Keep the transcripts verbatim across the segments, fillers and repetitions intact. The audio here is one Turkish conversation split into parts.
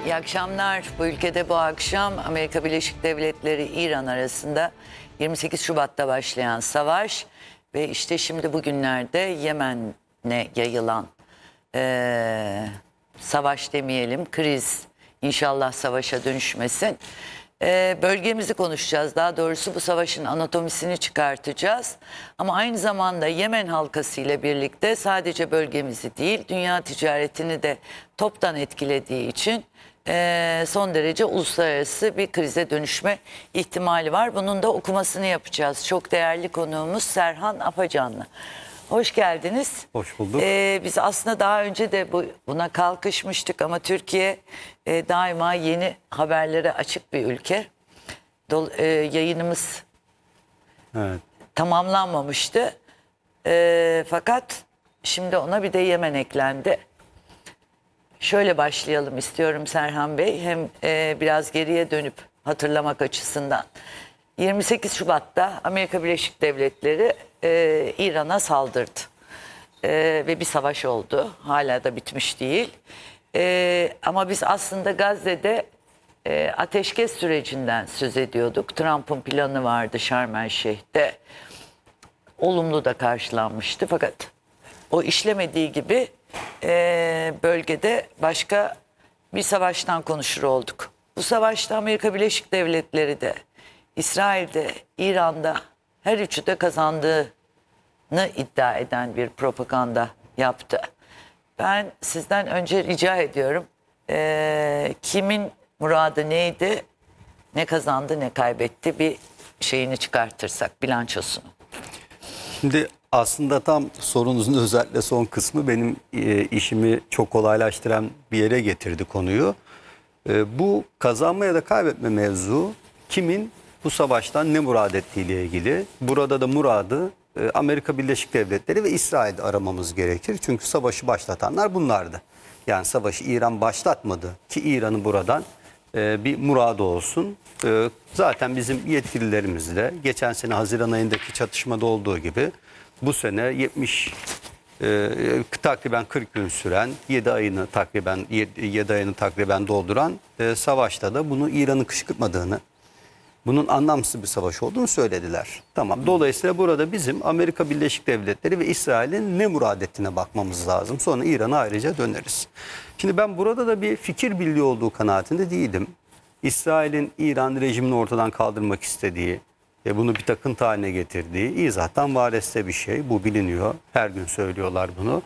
İyi akşamlar. Bu ülkede bu akşam Amerika Birleşik Devletleri İran arasında yirmi sekiz Şubat'ta başlayan savaş ve işte şimdi bugünlerde Yemen'e yayılan e, savaş demeyelim, kriz, inşallah savaşa dönüşmesin. E, bölgemizi konuşacağız. Daha doğrusu bu savaşın anatomisini çıkartacağız. Ama aynı zamanda Yemen halkası ile birlikte sadece bölgemizi değil, dünya ticaretini de toptan etkilediği için e, son derece uluslararası bir krize dönüşme ihtimali var. Bunun da okumasını yapacağız. Çok değerli konuğumuz Serhan Afacanlı. Hoş geldiniz. Hoş bulduk. Ee, biz aslında daha önce de bu, buna kalkışmıştık ama Türkiye e, daima yeni haberlere açık bir ülke. Dol, e, yayınımız Evet. tamamlanmamıştı. E, fakat şimdi ona bir de Yemen eklendi. Şöyle başlayalım istiyorum Serhan Bey. Hem e, biraz geriye dönüp hatırlamak açısından. yirmi sekiz Şubat'ta Amerika Birleşik Devletleri e, İran'a saldırdı. E, ve bir savaş oldu. Hala da bitmiş değil. E, ama biz aslında Gazze'de e, ateşkes sürecinden söz ediyorduk. Trump'ın planı vardı Şarm El Şeyh'te. Olumlu da karşılanmıştı. Fakat o işlemediği gibi e, bölgede başka bir savaştan konuşur olduk. Bu savaşta Amerika Birleşik Devletleri de, İsrail'de, İran'da her üçü de kazandığını iddia eden bir propaganda yaptı. Ben sizden önce rica ediyorum, e, kimin muradı neydi, ne kazandı ne kaybetti bir şeyini çıkartırsak, bilançosunu. Şimdi aslında tam sorunuzun özellikle son kısmı benim e, işimi çok kolaylaştıran bir yere getirdi konuyu. E, bu kazanma ya da kaybetme mevzu kimin bu savaştan ne murad ettiğiyle ilgili. Burada da muradı e, Amerika Birleşik Devletleri ve İsrail'de aramamız gerekir. Çünkü savaşı başlatanlar bunlardı. Yani savaşı İran başlatmadı ki İran'ın buradan e, bir muradı olsun. E, zaten bizim yetkililerimizle geçen sene Haziran ayındaki çatışmada olduğu gibi bu sene yetmiş e, takriben kırk gün süren yedi ayını takriben yedi ayını takriben dolduran e, savaşta da bunu İran'ın kışkırtmadığını, bunun anlamsız bir savaş olduğunu söylediler. Tamam. Dolayısıyla burada bizim Amerika Birleşik Devletleri ve İsrail'in ne murad ettiğine bakmamız lazım. Sonra İran'a ayrıca döneriz. Şimdi ben burada da bir fikir birliği olduğu kanaatinde değilim. İsrail'in İran rejimini ortadan kaldırmak istediği ve bunu bir takıntı haline getirdiği izahtan vareste bir şey. Bu biliniyor. Her gün söylüyorlar bunu.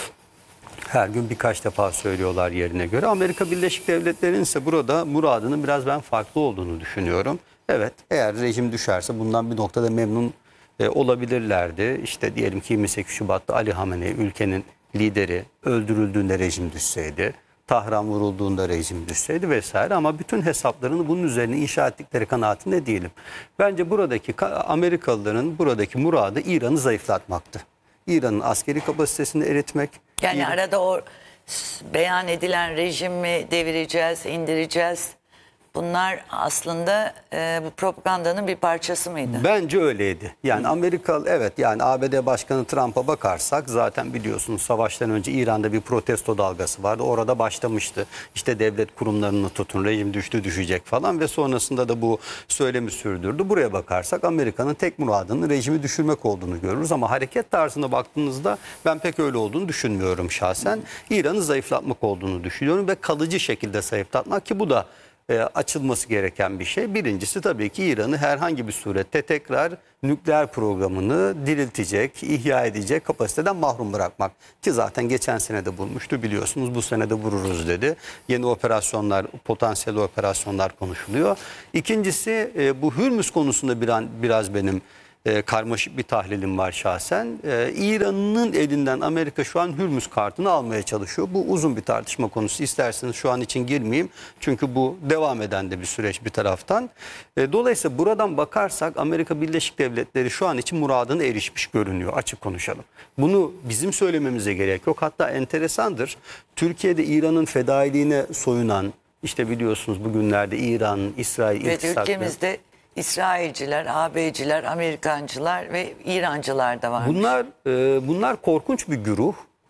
Her gün birkaç defa söylüyorlar yerine göre. Amerika Birleşik Devletleri'nin ise burada muradının biraz ben farklı olduğunu düşünüyorum. Evet, eğer rejim düşerse bundan bir noktada memnun e, olabilirlerdi. İşte diyelim ki yirmi sekiz Şubat'ta Ali Hamenei ülkenin lideri öldürüldüğünde rejim düşseydi, Tahran vurulduğunda rejim düşseydi vesaire, ama bütün hesaplarını bunun üzerine inşa ettikleri kanaatinde değilim. Bence buradaki Amerikalıların buradaki muradı İran'ı zayıflatmaktı. İran'ın askeri kapasitesini eritmek. Yani İran... arada o beyan edilen rejimi devireceğiz, indireceğiz. Bunlar aslında e, bu propagandanın bir parçası mıydı? Bence öyleydi. Yani Amerika, evet, yani A B D Başkanı Trump'a bakarsak zaten biliyorsunuz savaştan önce İran'da bir protesto dalgası vardı. Orada başlamıştı. İşte devlet kurumlarını tutun, rejim düştü düşecek falan ve sonrasında da bu söylemi sürdürdü. Buraya bakarsak Amerika'nın tek muradının rejimi düşürmek olduğunu görürüz ama hareket tarzına baktığınızda ben pek öyle olduğunu düşünmüyorum şahsen. İran'ı zayıflatmak olduğunu düşünüyorum ve kalıcı şekilde zayıflatmak, ki bu da E, açılması gereken bir şey. Birincisi tabii ki İran'ı herhangi bir surette tekrar nükleer programını diriltecek, ihya edecek kapasiteden mahrum bırakmak. Ki zaten geçen sene de bulmuştu biliyorsunuz, bu sene de vururuz dedi. Yeni operasyonlar, potansiyel operasyonlar konuşuluyor. İkincisi e, bu Hürmüz konusunda bir an, biraz benim E, karmaşık bir tahlilim var şahsen. E, İran'ın elinden Amerika şu an Hürmüz kartını almaya çalışıyor. Bu uzun bir tartışma konusu. İsterseniz şu an için girmeyeyim. Çünkü bu devam eden de bir süreç bir taraftan. E, dolayısıyla buradan bakarsak Amerika Birleşik Devletleri şu an için muradına erişmiş görünüyor. Açık konuşalım. Bunu bizim söylememize gerek yok. Hatta enteresandır. Türkiye'de İran'ın fedailiğine soyunan, işte biliyorsunuz bugünlerde İran, İsrail Evet, iltisaklı... ülkemizde İsrailciler, A B'ciler, Amerikancılar ve İrancılar da var. Bunlar e, bunlar korkunç bir güruh.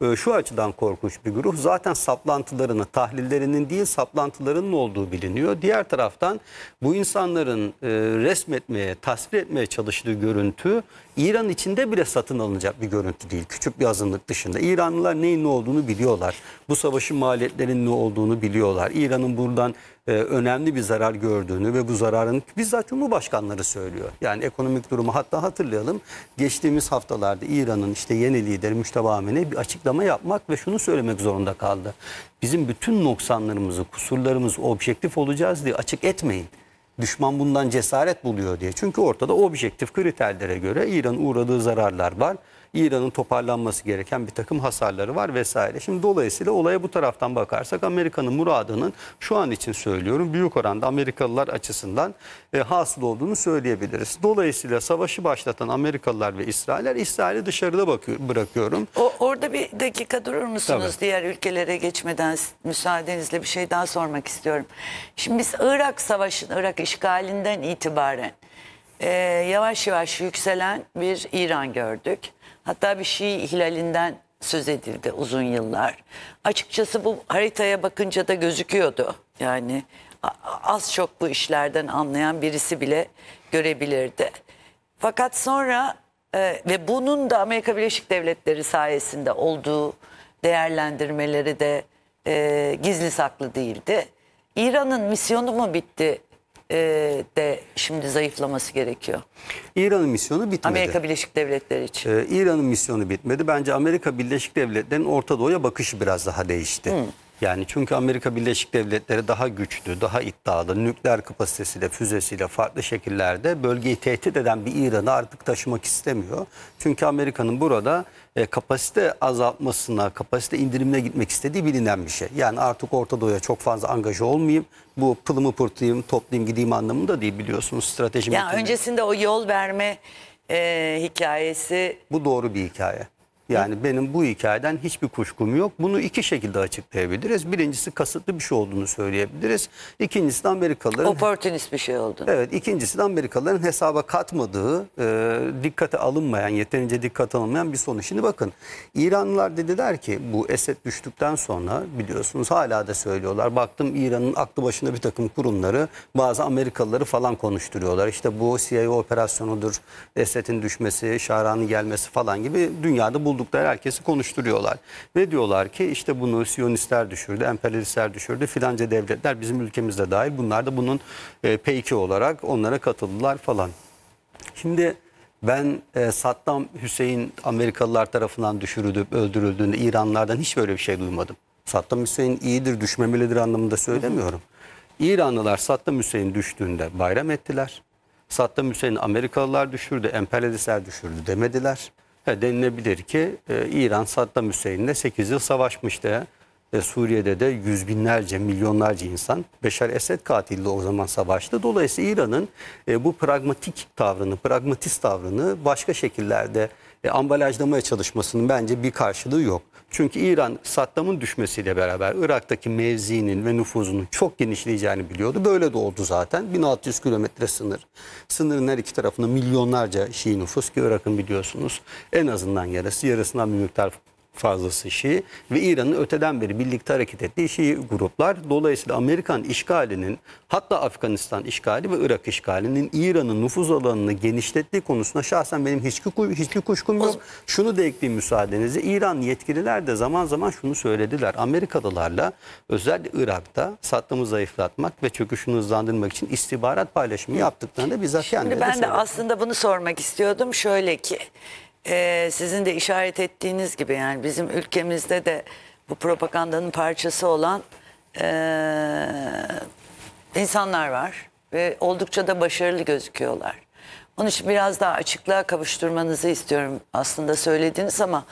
e, şu açıdan korkunç bir güruh. Zaten saplantılarını, tahlillerinin değil saplantılarının olduğu biliniyor. Diğer taraftan bu insanların e, resmetmeye, tasvir etmeye çalıştığı görüntü İran içinde bile satın alınacak bir görüntü değil. Küçük bir azınlık dışında. İranlılar neyin ne olduğunu biliyorlar. Bu savaşın maliyetlerinin ne olduğunu biliyorlar. İran'ın buradan e, önemli bir zarar gördüğünü ve bu zararın bizzat Cumhurbaşkanları söylüyor. Yani ekonomik durumu, hatta hatırlayalım, geçtiğimiz haftalarda İran'ın işte yeni lideri Müşteba Amenei bir açıklama yapmak ve şunu söylemek zorunda kaldı. Bizim bütün noksanlarımızı, kusurlarımızı objektif olacağız diye açık etmeyin. Düşman bundan cesaret buluyor diye. Çünkü ortada objektif kriterlere göre İran'ın uğradığı zararlar var. İran'ın toparlanması gereken bir takım hasarları var vesaire. Şimdi dolayısıyla olaya bu taraftan bakarsak Amerika'nın muradının şu an için söylüyorum büyük oranda Amerikalılar açısından e, hasıl olduğunu söyleyebiliriz. Dolayısıyla savaşı başlatan Amerikalılar ve İsrailler, İsrail'i dışarıda bakıyor, bırakıyorum. O, orada bir dakika durur musunuz? Tabii. Diğer ülkelere geçmeden müsaadenizle bir şey daha sormak istiyorum. Şimdi biz Irak Savaşı'nın, Irak işgalinden itibaren e, yavaş yavaş yükselen bir İran gördük. Hatta bir Şii ihlalinden söz edildi uzun yıllar. Açıkçası bu haritaya bakınca da gözüküyordu. Yani a- az çok bu işlerden anlayan birisi bile görebilirdi. Fakat sonra e, ve bunun da Amerika Birleşik Devletleri sayesinde olduğu değerlendirmeleri de e, gizli saklı değildi. İran'ın misyonu mu bitti e, de şimdi zayıflaması gerekiyor? İran'ın misyonu bitmedi. Amerika Birleşik Devletleri için. Ee, İran'ın misyonu bitmedi. Bence Amerika Birleşik Devletleri'nin Orta Doğu'ya bakışı biraz daha değişti. Yani çünkü Amerika Birleşik Devletleri daha güçlü, daha iddialı, nükleer kapasitesiyle, füzesiyle farklı şekillerde bölgeyi tehdit eden bir İran'ı artık taşımak istemiyor. Çünkü Amerika'nın burada e, kapasite azaltmasına, kapasite indirimine gitmek istediği bilinen bir şey. Yani artık Orta Doğu'ya çok fazla angaja olmayayım, bu pılımı pırtayım, toplayayım gideyim anlamında değil, biliyorsunuz strateji Yani metinleri. öncesinde o yol verme e, hikayesi Bu doğru bir hikaye. Yani benim bu hikayeden hiçbir kuşkum yok. Bunu iki şekilde açıklayabiliriz. Birincisi kasıtlı bir şey olduğunu söyleyebiliriz. İkincisi de Amerikalıların... opportunist bir şey oldu. Evet, ikincisi de Amerikalıların hesaba katmadığı, e, dikkate alınmayan, yeterince dikkate alınmayan bir sonuç. Şimdi bakın, İranlılar dediler ki bu Esed düştükten sonra biliyorsunuz hala da söylüyorlar. Baktım İran'ın aklı başında bir takım kurumları bazı Amerikalıları falan konuşturuyorlar. İşte bu C I A operasyonudur, Esed'in düşmesi, Şahran'ın gelmesi falan gibi dünyada buldukları herkesi konuşturuyorlar. Ve diyorlar ki işte bunu Siyonistler düşürdü, emperyalistler düşürdü, filanca devletler bizim ülkemizde dahil. Bunlar da bunun e, peyki olarak onlara katıldılar falan. Şimdi ben e, Saddam Hüseyin Amerikalılar tarafından düşürülüp öldürüldüğünde İranlılardan hiç böyle bir şey duymadım. Saddam Hüseyin iyidir, düşmemelidir anlamında söylemiyorum. İranlılar Saddam Hüseyin düştüğünde bayram ettiler. Saddam Hüseyin Amerikalılar düşürdü, emperyalistler düşürdü demediler. He, denilebilir ki e, İran Saddam Hüseyin'le sekiz yıl savaşmıştı. E, Suriye'de de yüz binlerce, milyonlarca insan Beşar Esed katili o zaman savaştı. Dolayısıyla İran'ın e, bu pragmatik tavrını, pragmatist tavrını başka şekillerde e, ambalajlamaya çalışmasının bence bir karşılığı yok. Çünkü İran Saddam'ın düşmesiyle beraber Irak'taki mevziinin ve nüfuzunun çok genişleyeceğini biliyordu. Böyle de oldu zaten. bin altı yüz kilometre sınır. Sınırın her iki tarafında milyonlarca Şii nüfus ki Irak'ın biliyorsunuz en azından yarısı, yarısından bir miktar fazlası Şii ve İran'ın öteden beri birlikte hareket ettiği Şii gruplar. Dolayısıyla Amerikan işgalinin, hatta Afganistan işgali ve Irak işgalinin İran'ın nüfuz alanını genişlettiği konusunda şahsen benim hiçbir, hiçbir kuşkum yok. Şunu da ekleyeyim müsaadenizle. İran yetkililer de zaman zaman şunu söylediler. Amerikalılarla özellikle Irak'ta Saddam'ı zayıflatmak ve çöküşünü hızlandırmak için istihbarat paylaşımı yaptıklarında bizzat kendileri Şimdi ben de söyledi. aslında bunu sormak istiyordum. Şöyle ki e, sizin de işaret ettiğiniz gibi yani bizim ülkemizde de bu propagandanın parçası olan e, insanlar var. Ve oldukça da başarılı gözüküyorlar. Onun için biraz daha açıklığa kavuşturmanızı istiyorum. Aslında söylediniz ama